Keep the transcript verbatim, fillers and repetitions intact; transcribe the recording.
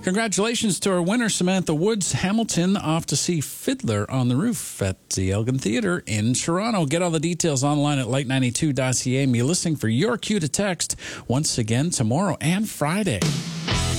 Congratulations to our winner, Samantha Woods Hamilton, off to see Fiddler on the Roof at the Elgin Theatre in Toronto. Get all the details online at light ninety-two dot c a. And be listening for your cue to text once again tomorrow and Friday.